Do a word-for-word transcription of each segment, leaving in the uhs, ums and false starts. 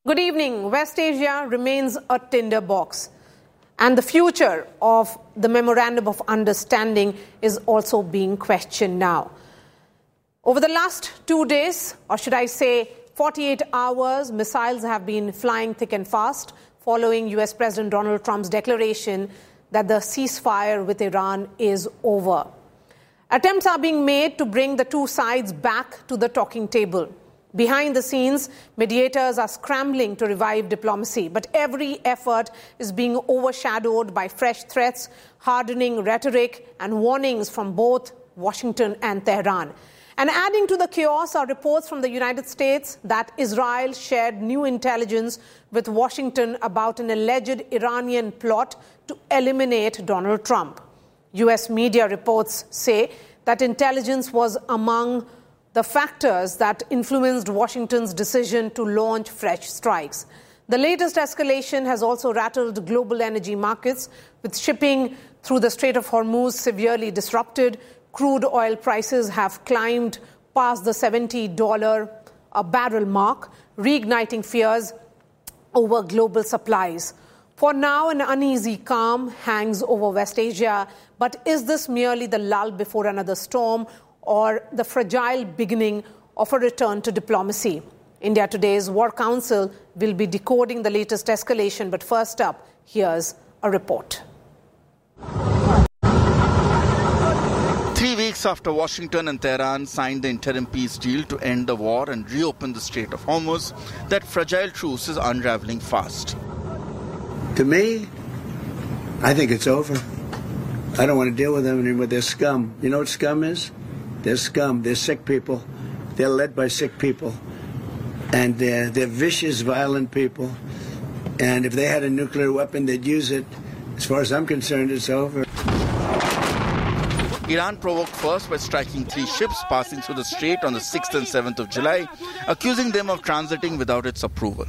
Good evening. West Asia remains a tinderbox, and the future of the Memorandum of Understanding is also being questioned now. Over the last two days, or should I say forty-eight hours, missiles have been flying thick and fast following U S President Donald Trump's declaration that the ceasefire with Iran is over. Attempts are being made to bring the two sides back to the talking table. Behind the scenes, mediators are scrambling to revive diplomacy, but every effort is being overshadowed by fresh threats, hardening rhetoric, and warnings from both Washington and Tehran. And adding to the chaos are reports from the United States that Israel shared new intelligence with Washington about an alleged Iranian plot to eliminate Donald Trump. U S media reports say that intelligence was among the factors that influenced Washington's decision to launch fresh strikes. The latest escalation has also rattled global energy markets, with shipping through the Strait of Hormuz severely disrupted. Crude oil prices have climbed past the seventy dollars a barrel mark, reigniting fears over global supplies. For now, an uneasy calm hangs over West Asia, but is this merely the lull before another storm, or the fragile beginning of a return to diplomacy? India Today's War Council will be decoding the latest escalation, but first up, here's a report. Three weeks after Washington and Tehran signed the interim peace deal to end the war and reopen the Strait of Hormuz, that fragile truce is unraveling fast. To me, I think it's over. I don't want to deal with them anymore. They're scum. You know what scum is? They're scum. They're sick people. They're led by sick people. And they're, they're vicious, violent people. And if they had a nuclear weapon, they'd use it. As far as I'm concerned, it's over. Iran provoked first by striking three ships passing through the strait on the sixth and seventh of July, accusing them of transiting without its approval.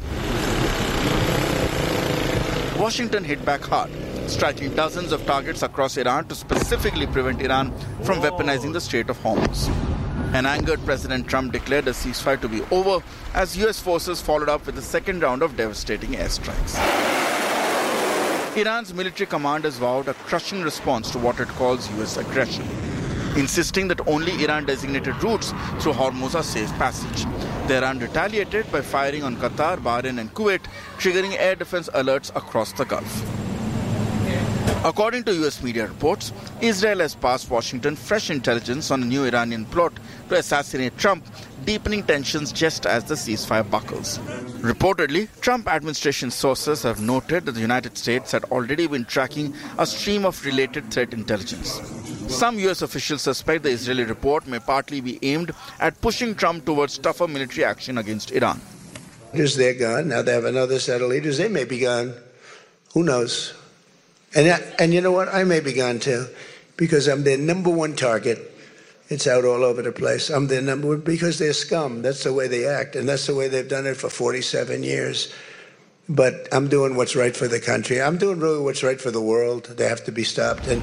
Washington hit back hard, striking dozens of targets across Iran to specifically prevent Iran from weaponizing the Strait of Hormuz. An angered President Trump declared a ceasefire to be over as U S forces followed up with a second round of devastating airstrikes. Iran's military command has vowed a crushing response to what it calls U S aggression, insisting that only Iran-designated routes through Hormuz are safe passage. Tehran retaliated by firing on Qatar, Bahrain and Kuwait, triggering air defense alerts across the Gulf. According to U S media reports, Israel has passed Washington fresh intelligence on a new Iranian plot to assassinate Trump, deepening tensions just as the ceasefire buckles. Reportedly, Trump administration sources have noted that the United States had already been tracking a stream of related threat intelligence. Some U S officials suspect the Israeli report may partly be aimed at pushing Trump towards tougher military action against Iran. Leaders, they're gone. Now they have another set of leaders. They may be gone. Who knows? And, and you know what? I may be gone too, because I'm their number one target. It's out all over the place. I'm their number one because they're scum. That's the way they act, and that's the way they've done it for forty-seven years. But I'm doing what's right for the country. I'm doing really what's right for the world. They have to be stopped. And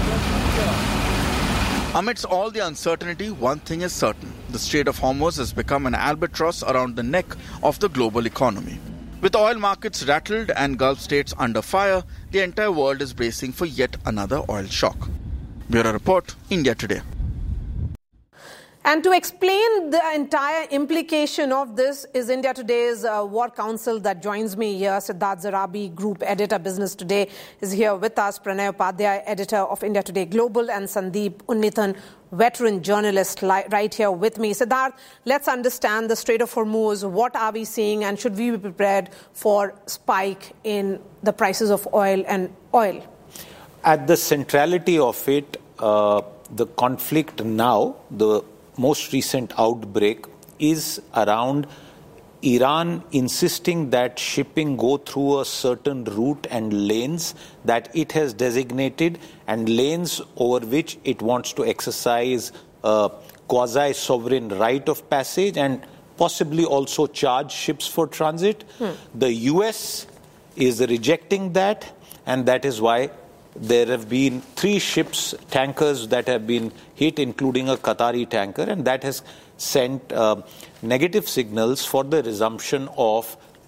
amidst all the uncertainty, one thing is certain. The Strait of Hormuz has become an albatross around the neck of the global economy. With oil markets rattled and Gulf states under fire, the entire world is bracing for yet another oil shock. Bureau Report, India Today. And to explain the entire implication of this is India Today's uh, War Council that joins me here. Siddharth Zarabi, Group Editor, Business Today, is here with us. Pranay Upadhyay, Editor of India Today Global, and Sandeep Unnithan, veteran journalist, li- right here with me. Siddharth, let's understand the Strait of Hormuz. What are we seeing, and should we be prepared for spike in the prices of oil and oil? At the centrality of it, uh, the conflict now, the most recent outbreak, is around Iran insisting that shipping go through a certain route and lanes that it has designated, and lanes over which it wants to exercise a quasi-sovereign right of passage and possibly also charge ships for transit. Hmm. The U S is rejecting that, and that is why there have been three ships, tankers that have been hit, including a Qatari tanker, and that has sent uh, negative signals for the resumption of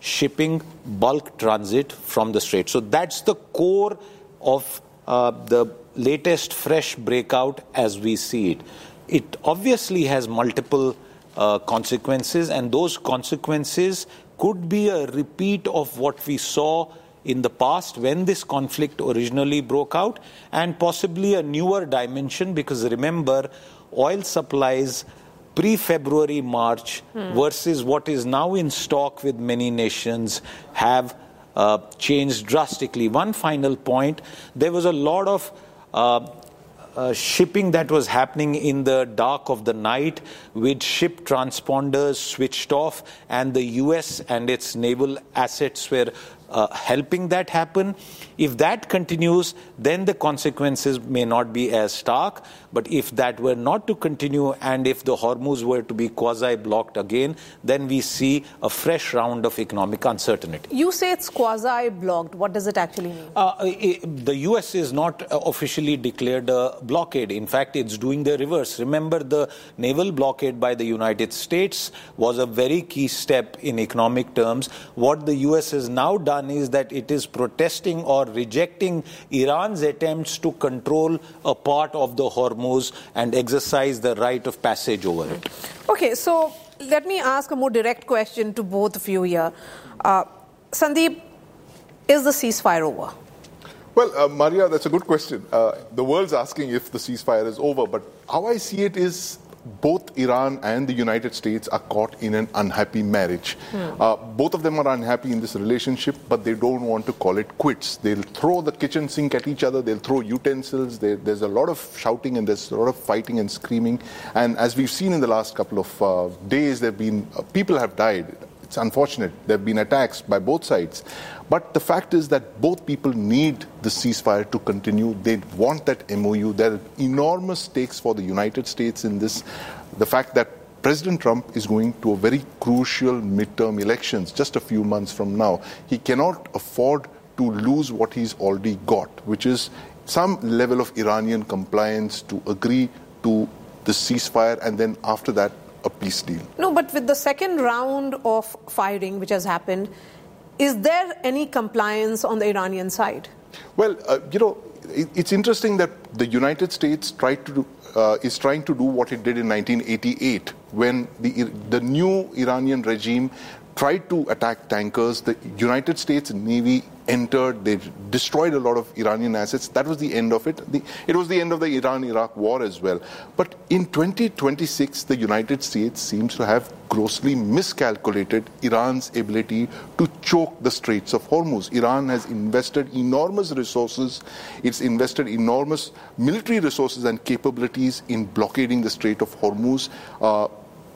shipping bulk transit from the Strait. So that's the core of uh, the latest fresh breakout as we see it. It obviously has multiple uh, consequences, and those consequences could be a repeat of what we saw in the past when this conflict originally broke out, and possibly a newer dimension, because remember, oil supplies pre-February, March hmm. versus what is now in stock with many nations have uh, changed drastically. One final point, there was a lot of uh, uh, shipping that was happening in the dark of the night with ship transponders switched off, and the U S and its naval assets were Uh, helping that happen. If that continues, then the consequences may not be as stark. But if that were not to continue, and if the Hormuz were to be quasi-blocked again, then we see a fresh round of economic uncertainty. You say it's quasi-blocked. What does it actually mean? Uh, it, the U S is not officially declared a blockade. In fact, it's doing the reverse. Remember, the naval blockade by the United States was a very key step in economic terms. What the U S has now done is that it is protesting or rejecting Iran's attempts to control a part of the Hormuz and exercise the right of passage over it. Okay, so let me ask a more direct question to both of you here. Uh, Sandeep, is the ceasefire over? Well, uh, Maria, that's a good question. Uh, the world's asking if the ceasefire is over, but how I see it is both Iran and the United States are caught in an unhappy marriage. Hmm. Uh, both of them are unhappy in this relationship, but they don't want to call it quits. They'll throw the kitchen sink at each other. They'll throw utensils. They, there's a lot of shouting and there's a lot of fighting and screaming. And as we've seen in the last couple of uh, days, there have been uh, people have died. It's unfortunate. There have been attacks by both sides. But the fact is that both people need the ceasefire to continue. They want that M O U. There are enormous stakes for the United States in this. The fact that President Trump is going to a very crucial midterm elections just a few months from now. He cannot afford to lose what he's already got, which is some level of Iranian compliance to agree to the ceasefire, and then after that, a peace deal. No, but with the second round of firing which has happened, is there any compliance on the Iranian side? Well, uh, you know, it, it's interesting that the United States tried to do, uh, is trying to do what it did in nineteen eighty-eight when the the new Iranian regime tried to attack tankers. The United States Navy entered, they destroyed a lot of Iranian assets. That was the end of it. The, it was the end of the Iran-Iraq war as well. But in twenty twenty-six, the United States seems to have grossly miscalculated Iran's ability to choke the Straits of Hormuz. Iran has invested enormous resources. It's invested enormous military resources and capabilities in blockading the Strait of Hormuz. Uh,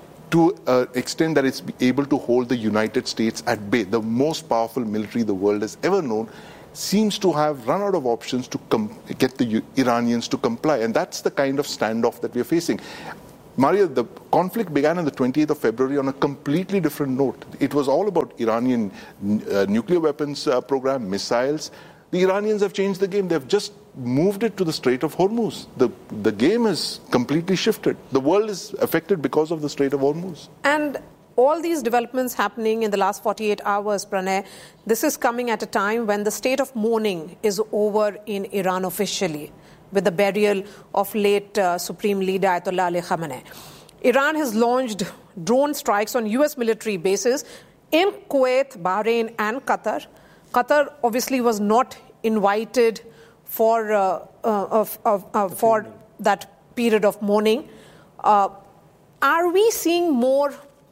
to an extent that it's able to hold the United States at bay. The most powerful military the world has ever known seems to have run out of options to com- get the U- Iranians to comply. And that's the kind of standoff that we're facing. Maria, the conflict began on the twentieth of February on a completely different note. It was all about Iranian uh, nuclear weapons uh, program, missiles. The Iranians have changed the game. They've just moved it to the Strait of Hormuz. The, the game has completely shifted. The world is affected because of the Strait of Hormuz. And all these developments happening in the last forty-eight hours, Pranay, this is coming at a time when the state of mourning is over in Iran officially, with the burial of late uh, Supreme Leader Ayatollah Ali Khamenei. Iran has launched drone strikes on U S military bases in Kuwait, Bahrain and Qatar. Qatar obviously was not invited for uh, uh, uh, uh, for that period of mourning. Uh, are we seeing more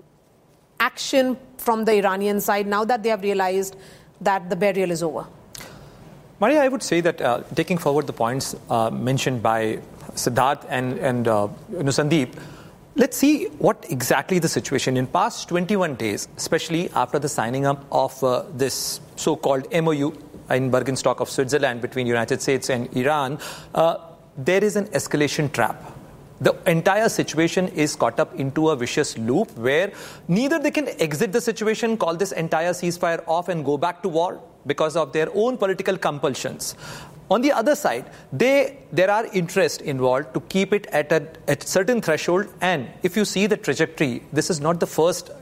action from the Iranian side now that they have realized that the burial is over? Maria, I would say that uh, taking forward the points uh, mentioned by Siddharth and, and uh, you know, Sandeep, let's see what exactly the situation in past twenty-one days, especially after the signing up of uh, this so-called M O U in Bergenstock of Switzerland between United States and Iran, uh, there is an escalation trap. The entire situation is caught up into a vicious loop where neither they can exit the situation, call this entire ceasefire off and go back to war because of their own political compulsions. On the other side, they there are interests involved to keep it at a at certain threshold. And if you see the trajectory, this is not the first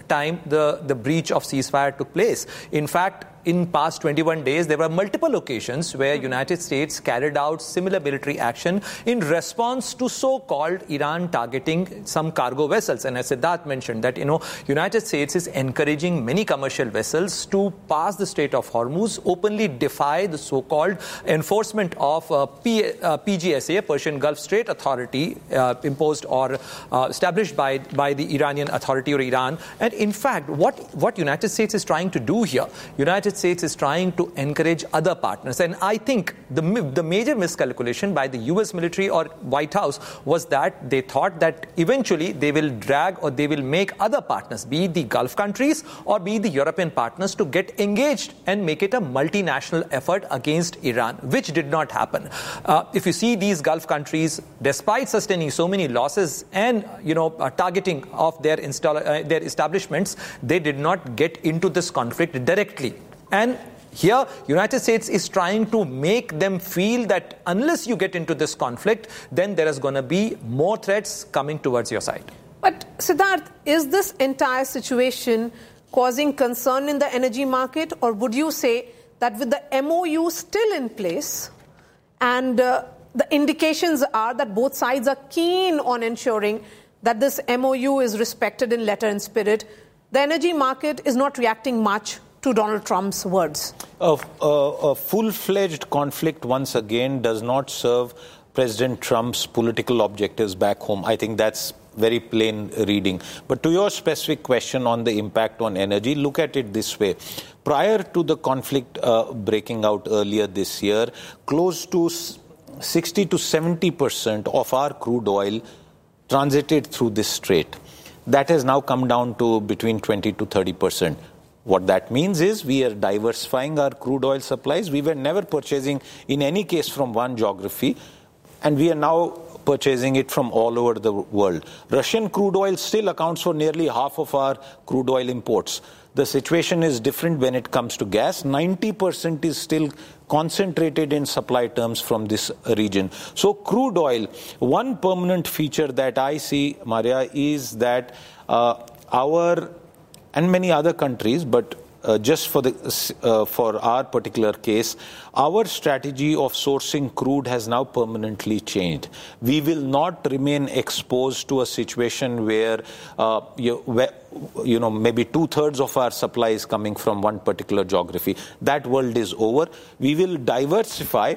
time the, the breach of ceasefire took place. In fact, in past twenty-one days, there were multiple occasions where United States carried out similar military action in response to so-called Iran targeting some cargo vessels. And as Siddharth mentioned, that, you know, United States is encouraging many commercial vessels to pass the Strait of Hormuz, openly defy the so-called enforcement of uh, P, uh, P G S A, Persian Gulf Strait Authority, uh, imposed or uh, established by, by the Iranian Authority or Iran. And in fact, what, what United States is trying to do here, United States is trying to encourage other partners. And I think the, the major miscalculation by the U S military or White House was that they thought that eventually they will drag or they will make other partners, be it the Gulf countries or be it the European partners, to get engaged and make it a multinational effort against Iran, which did not happen. Uh, if you see these Gulf countries, despite sustaining so many losses and, you know, uh, targeting of their, install, uh, their establishments, they did not get into this conflict directly. And here, United States is trying to make them feel that unless you get into this conflict, then there is going to be more threats coming towards your side. But Siddharth, is this entire situation causing concern in the energy market, or would you say that with the M O U still in place and uh, the indications are that both sides are keen on ensuring that this M O U is respected in letter and spirit, the energy market is not reacting much to Donald Trump's words? A, a, a full-fledged conflict, once again, does not serve President Trump's political objectives back home. I think that's very plain reading. But to your specific question on the impact on energy, look at it this way. Prior to the conflict uh, breaking out earlier this year, close to sixty to seventy percent of our crude oil transited through this strait. That has now come down to between twenty to thirty percent. What that means is we are diversifying our crude oil supplies. We were never purchasing, in any case, from one geography, and we are now purchasing it from all over the world. Russian crude oil still accounts for nearly half of our crude oil imports. The situation is different when it comes to gas. ninety percent is still concentrated in supply terms from this region. So crude oil, one permanent feature that I see, Maria, is that uh, our and many other countries, but uh, just for the uh, for our particular case, our strategy of sourcing crude has now permanently changed. We will not remain exposed to a situation where, uh, you, where you know, maybe two-thirds of our supply is coming from one particular geography. That world is over. We will diversify.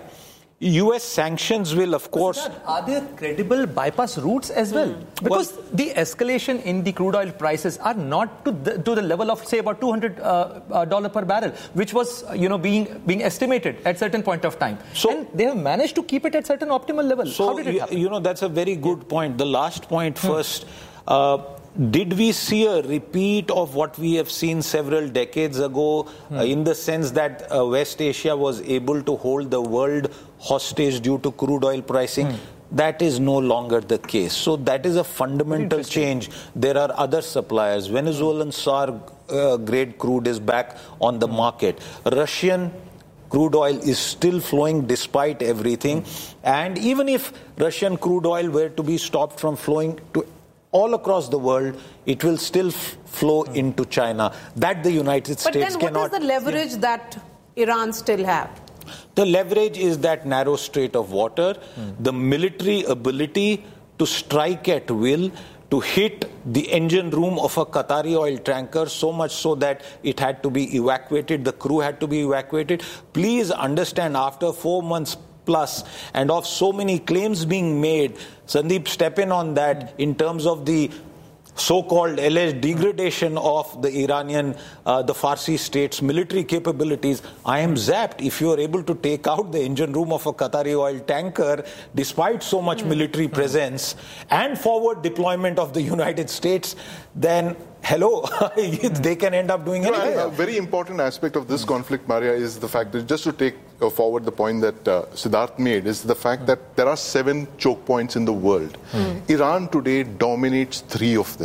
U S sanctions will, of course... Are there credible bypass routes as well? Mm. Because well, the escalation in the crude oil prices are not to the, to the level of, say, about two hundred dollars uh, uh, per barrel, which was, you know, being being estimated at certain point of time. So, and they have managed to keep it at certain optimal level. So, How did it happen? You know, that's a very good point. The last point first... Hmm. Uh, Did we see a repeat of what we have seen several decades ago hmm. uh, in the sense that uh, West Asia was able to hold the world hostage due to crude oil pricing? Hmm. That is no longer the case. So that is a fundamental change. There are other suppliers. Venezuelan sour uh, grade crude is back on the market. Russian crude oil is still flowing despite everything. Hmm. And even if Russian crude oil were to be stopped from flowing to all across the world, it will still f- flow mm. into China. That the United but States cannot... But then what is the leverage yeah. that Iran still have? The leverage is that narrow strait of water, mm. the military ability to strike at will, to hit the engine room of a Qatari oil tanker, so much so that it had to be evacuated, the crew had to be evacuated. Please understand, after four months plus and of so many claims being made, Sandeep, step in on that in terms of the so-called alleged degradation of the Iranian, uh, the Farsi state's military capabilities. I am zapped. If you are able to take out the engine room of a Qatari oil tanker, despite so much mm. military presence and forward deployment of the United States, then hello, they can end up doing anything. Well, a very important aspect of this mm. conflict, Maria, is the fact that, just to take uh, forward the point that uh, Siddharth made, is the fact mm. that there are seven choke points in the world. Mm. Iran today dominates three of them.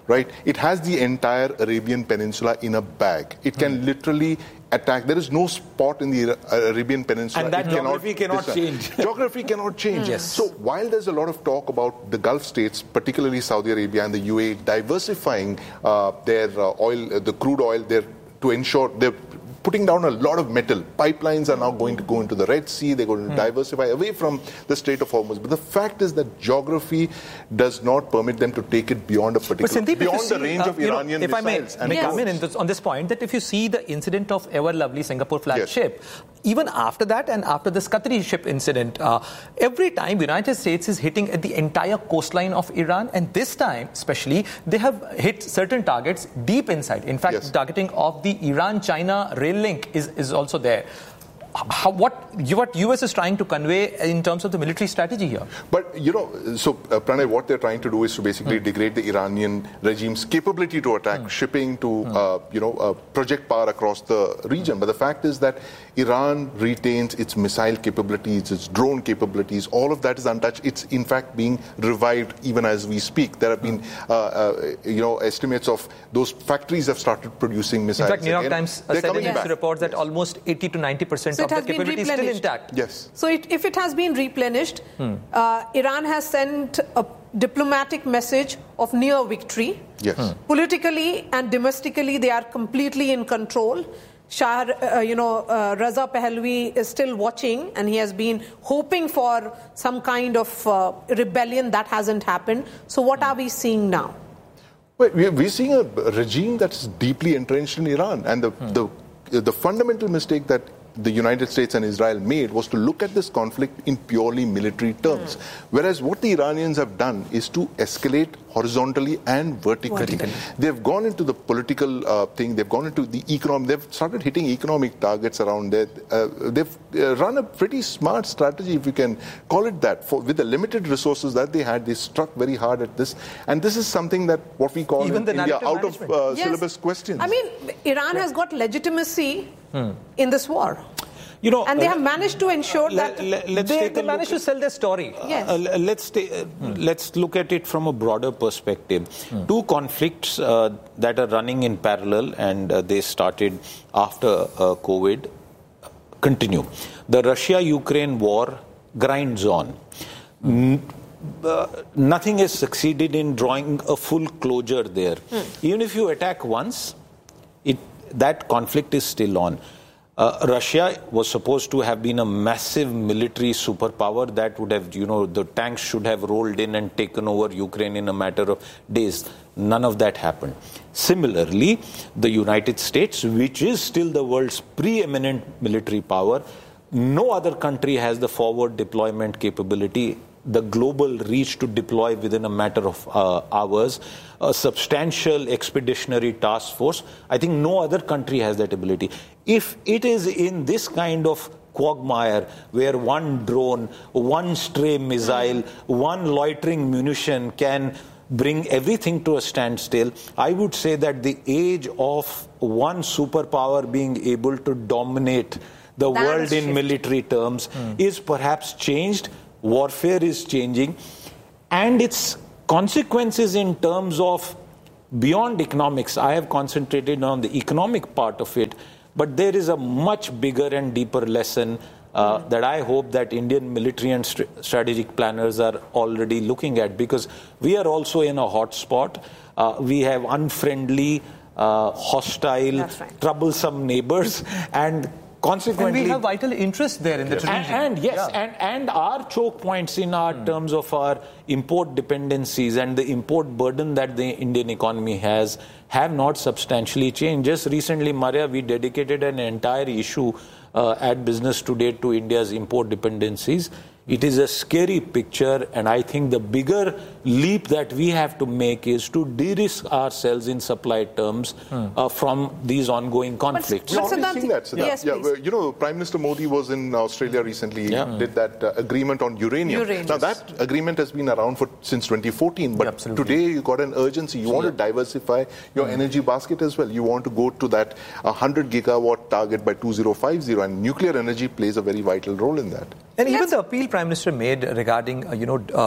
right? It has the entire Arabian Peninsula in a bag. It can hmm. literally attack. There is no spot in the Arabian Peninsula. And that it geography cannot, cannot change. Geography cannot change. Yes. So while there's a lot of talk about the Gulf states, particularly Saudi Arabia and the U A E, diversifying uh, their uh, oil, uh, the crude oil, they're, to ensure they're putting down a lot of metal. Pipelines are now going to go into the Red Sea. They're going to mm. diversify away from the Strait of Hormuz. But the fact is that geography does not permit them to take it beyond a particular, Sandeep, beyond see, the range uh, of Iranian know, if missiles. I may, may come in, in this, on this point, that if you see the incident of Ever Lovely Singapore flagship, yes. even after that and after this Qatari ship incident, uh, every time the United States is hitting at the entire coastline of Iran, and this time especially, they have hit certain targets deep inside. In fact, yes. targeting of the Iran-China rail link is, is also there. How, what, what U S is trying to convey in terms of the military strategy here? But, you know, so, uh, Pranay, what they're trying to do is to basically mm. degrade the Iranian regime's capability to attack mm. shipping, to, mm. uh, you know, uh, project power across the region. But the fact is that Iran retains its missile capabilities, its drone capabilities. All of that is untouched. It's, in fact, being revived even as we speak. There have been, uh, uh, you know, estimates of those factories have started producing missiles. In fact, New York again. Times uh, said in its reports that yes. almost eighty to ninety percent so of the capability is still intact. Yes. So it, if it has been replenished, hmm. uh, Iran has sent a diplomatic message of near victory. Yes. Hmm. Politically and domestically, they are completely in control. Shah, uh, you know, uh, Raza Pahlavi is still watching, and he has been hoping for some kind of uh, rebellion. That hasn't happened. So what are we seeing now? Well, we're seeing a regime that's deeply entrenched in Iran, and the hmm. the the fundamental mistake that the United States and Israel made was to look at this conflict in purely military terms. Mm. Whereas what the Iranians have done is to escalate horizontally and vertically. vertically. They've gone into the political uh, thing, they've gone into the economic, they've started hitting economic targets around there. Uh, they've uh, run a pretty smart strategy, if you can call it that. For, with the limited resources that they had, they struck very hard at this. And this is something that what we call Even in India out management. of uh, yes. syllabus questions. I mean, Iran yeah. has got legitimacy hmm. in this war. You know, and they uh, have managed to ensure let, that let, let's they, take they managed to sell their story. Uh, yes. uh, let's take, uh, hmm. let's look at it from a broader perspective. Hmm. Two conflicts uh, that are running in parallel, and uh, they started after uh, COVID, continue. The Russia-Ukraine war grinds on. Hmm. Uh, nothing has succeeded in drawing a full closure there. Hmm. Even if you attack once, it that conflict is still on. Uh, Russia was supposed to have been a massive military superpower that would have, you know, the tanks should have rolled in and taken over Ukraine in a matter of days. None of that happened. Similarly, the United States, which is still the world's preeminent military power, no other country has the forward deployment capability, the global reach to deploy within a matter of uh, hours, a substantial expeditionary task force. I think no other country has that ability. If it is in this kind of quagmire where one drone, one stray missile, one loitering munition can bring everything to a standstill, I would say that the age of one superpower being able to dominate the that world in military terms mm. is perhaps changed. Warfare is changing, and its consequences in terms of beyond economics. I have concentrated on the economic part of it, but there is a much bigger and deeper lesson uh, mm. that I hope that Indian military and st- strategic planners are already looking at, because we are also in a hot spot. Uh, we have unfriendly, uh, hostile, right. troublesome neighbors, and consequently, and we have vital interest there in the yes. region. And, and yes, yeah. and, and our choke points in our mm. terms of our import dependencies and the import burden that the Indian economy has have not substantially changed. Just recently, Maria, we dedicated an entire issue uh, at Business Today to India's import dependencies. It is a scary picture, and I think the bigger leap that we have to make is to de-risk ourselves in supply terms hmm. uh, from these ongoing conflicts. But, We're already seeing that, Siddharth. Yes, yeah, well, you know, Prime Minister Modi was in Australia recently, yeah. did that uh, agreement on uranium. uranium. Now, that agreement has been around for since twenty fourteen, but yeah, today you got an urgency. You want yeah. to diversify your mm. energy basket as well. You want to go to that one hundred gigawatt target by two thousand fifty, and nuclear energy plays a very vital role in that. And even the appeal Prime Minister made regarding, uh, you know, uh,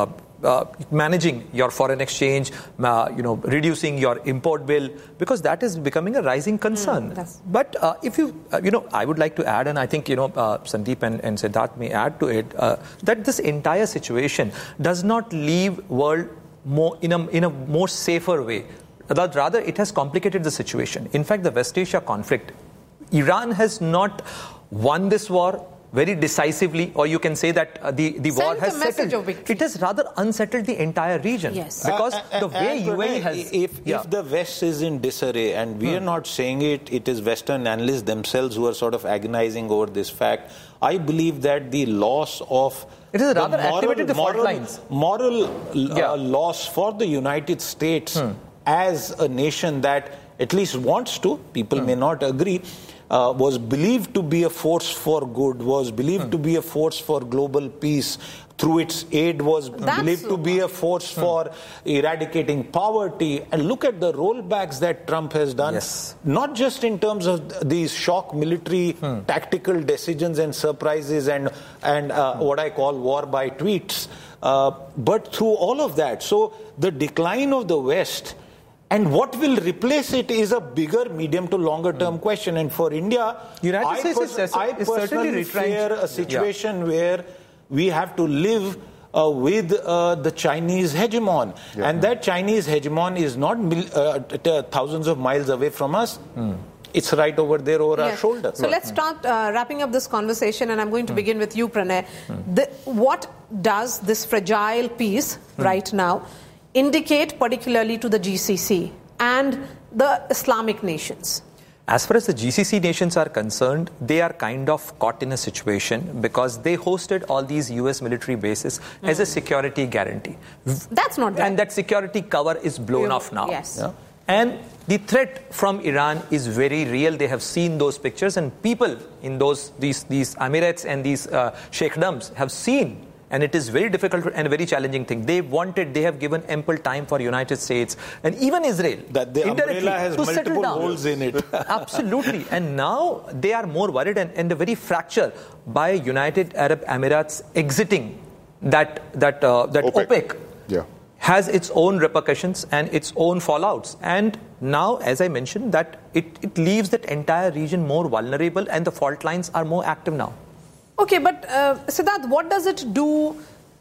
uh, managing your foreign exchange, uh, you know, reducing your import bill, because that is becoming a rising concern. Mm, but uh, if you, uh, you know, I would like to add, and I think, you know, uh, Sandeep and, and Siddharth may add to it, uh, that this entire situation does not leave world more in a, in a more safer way. Rather, it has complicated the situation. In fact, the West Asia conflict, Iran has not won this war very decisively, or you can say that uh, the, the war has settled. It has rather unsettled the entire region. Yes. Because uh, the way U A E has... If, yeah. if the West is in disarray, and we hmm. are not saying it, it is Western analysts themselves who are sort of agonizing over this fact, I believe that the loss of... It is rather moral, activated the fault moral, lines. Moral uh, yeah. loss for the United States hmm. as a nation that at least wants to, people hmm. may not agree, Uh, was believed to be a force for good, was believed hmm. to be a force for global peace, through its aid was That's believed to be a force hmm. for eradicating poverty. And look at the rollbacks that Trump has done, yes. not just in terms of these shock military hmm. tactical decisions and surprises and, and uh, hmm. what I call war by tweets, uh, but through all of that. So the decline of the West and what will replace it is a bigger medium to longer term mm. question. And for India, United I, States pers- is, I is personally fear a situation yeah. where we have to live uh, with uh, the Chinese hegemon. Yeah. And that Chinese hegemon is not mil- uh, t- thousands of miles away from us. Mm. It's right over there over yes. our shoulder. So let's start uh, wrapping up this conversation, and I'm going to mm. begin with you, Pranay. Mm. The, what does this fragile peace mm. right now indicate particularly to the G C C and the Islamic nations? As far as the G C C nations are concerned, they are kind of caught in a situation because they hosted all these U S military bases mm. as a security guarantee. That's not right. And that security cover is blown you, off now. Yes. Yeah? And the threat from Iran is very real. They have seen those pictures, and people in those these these emirates and these uh, sheikhdoms have seen. And it is very difficult and a very challenging thing. They wanted, they have given ample time for United States and even Israel. That the umbrella has multiple holes in it. Absolutely. And now they are more worried, and, and a very fracture by United Arab Emirates exiting that, that, uh, that OPEC, OPEC yeah. has its own repercussions and its own fallouts. And now, as I mentioned, that it, it leaves that entire region more vulnerable, and the fault lines are more active now. Okay, but uh, Siddharth, what does it do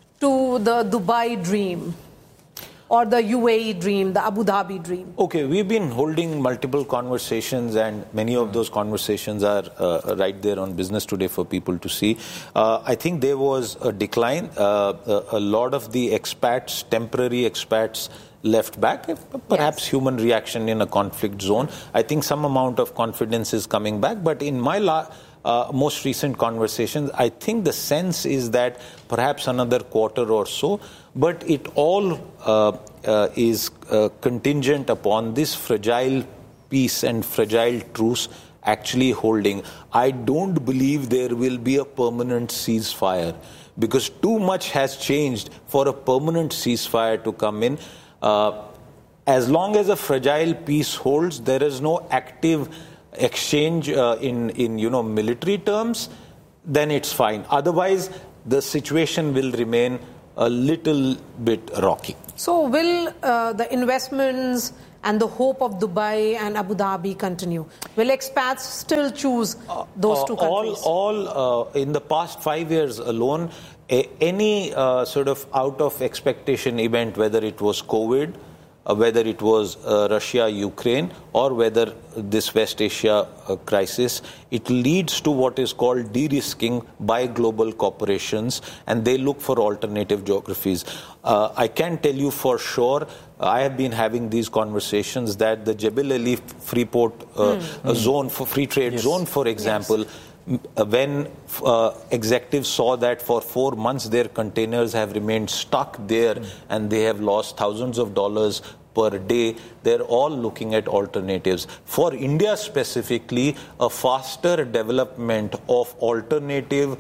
to the Dubai dream or the U A E dream, the Abu Dhabi dream? Okay, we've been holding multiple conversations, and many of those conversations are uh, right there on Business Today for people to see. Uh, I think there was a decline. Uh, a, a lot of the expats, temporary expats, left back, perhaps yes. human reaction in a conflict zone. I think some amount of confidence is coming back, but in my la- Uh, most recent conversations, I think the sense is that perhaps another quarter or so, but it all uh, uh, is uh, contingent upon this fragile peace and fragile truce actually holding. I don't believe there will be a permanent ceasefire, because too much has changed for a permanent ceasefire to come in. Uh, as long as a fragile peace holds, there is no active exchange uh, in, in, you know, military terms, then it's fine. Otherwise, the situation will remain a little bit rocky. So will uh, the investments and the hope of Dubai and Abu Dhabi continue? Will expats still choose those uh, two countries? All, all uh, in the past five years alone, a, any uh, sort of out of expectation event, whether it was COVID, Uh, whether it was uh, Russia, Ukraine, or whether this West Asia uh, crisis, it leads to what is called de-risking by global corporations, and they look for alternative geographies. Uh, I can tell you for sure, I have been having these conversations that the Jebel Ali Freeport uh, mm. zone, for free trade yes. zone, for example, yes. when uh, executives saw that for four months their containers have remained stuck there mm. and they have lost thousands of dollars per day, they're all looking at alternatives. For India specifically, a faster development of alternative,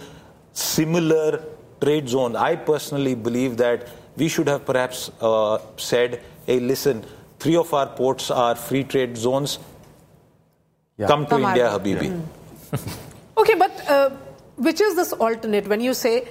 similar trade zone. I personally believe that we should have perhaps uh, said, hey, listen, three of our ports are free trade zones. Yeah. Come to Come India, Habibi. Yeah. Okay, but uh, which is this alternate? When you say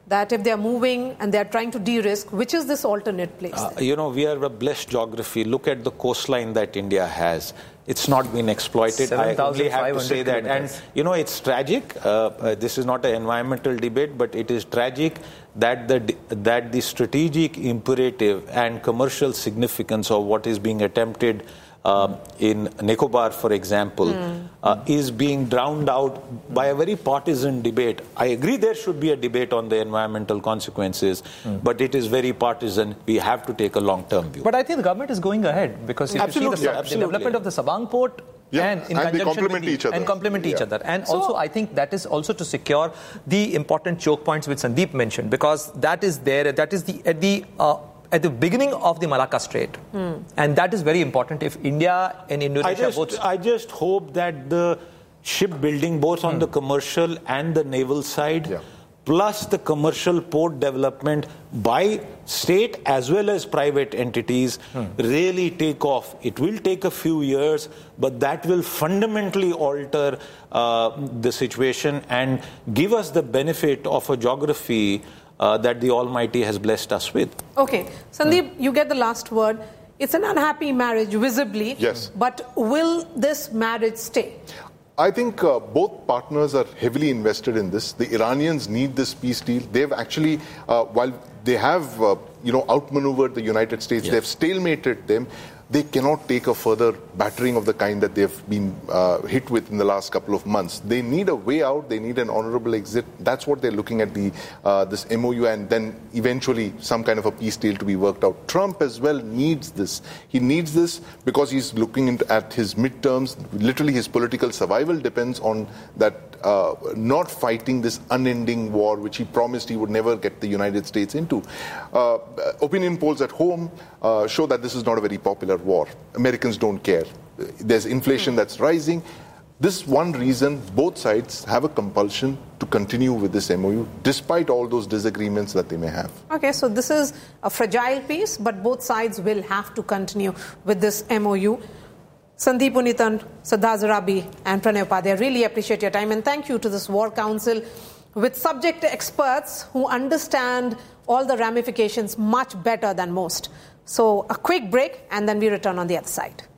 that if they're moving and they're trying to de-risk, which is this alternate place? Uh, you know, we are a blessed geography. Look at the coastline that India has. It's not been exploited. I only have to say that. And, you know, it's tragic. Uh, uh, this is not an environmental debate, but it is tragic that the, that the strategic imperative and commercial significance of what is being attempted Uh, in Nicobar, for example, mm. uh, is being drowned out by a very partisan debate. I agree there should be a debate on the environmental consequences, mm. but it is very partisan. We have to take a long-term view. But I think the government is going ahead because if absolutely, you see the, yeah, the development of the Sabang port, Yeah, and in and they complement the, each other. And complement yeah. each other. And so, also, I think that is also to secure the important choke points which Sandeep mentioned, because that is there, that is the at the uh, at the beginning of the Malacca Strait. Mm. And that is very important if India and Indonesia I just, both... I just hope that the shipbuilding, both on mm. the commercial and the naval side, yeah. plus the commercial port development by state as well as private entities hmm. really take off. It will take a few years, but that will fundamentally alter uh, the situation and give us the benefit of a geography uh, that the Almighty has blessed us with. Okay. Sandeep, hmm. you get the last word. It's an unhappy marriage, visibly. Yes. But will this marriage stay? I think uh, both partners are heavily invested in this. The Iranians need this peace deal. They've actually, uh, while they have, uh, you know, outmaneuvered the United States, yeah. they've stalemated them. They cannot take a further battering of the kind that they've been uh, hit with in the last couple of months. They need a way out. They need an honorable exit. That's what they're looking at, the uh, this M O U, and then eventually some kind of a peace deal to be worked out. Trump as well needs this. He needs this because he's looking into, at his midterms. Literally, his political survival depends on that uh, not fighting this unending war, which he promised he would never get the United States into. Uh, opinion polls at home uh, show that this is not a very popular war. Americans don't care. There's inflation that's rising. This is one reason both sides have a compulsion to continue with this M O U, despite all those disagreements that they may have. Okay, so this is a fragile piece, but both sides will have to continue with this M O U. Sandeep Unithan, Siddharth Zarabi, and Pranay Upadhyay, really appreciate your time, and thank you to this War Council with subject experts who understand all the ramifications much better than most. So a quick break, and then we return on the other side.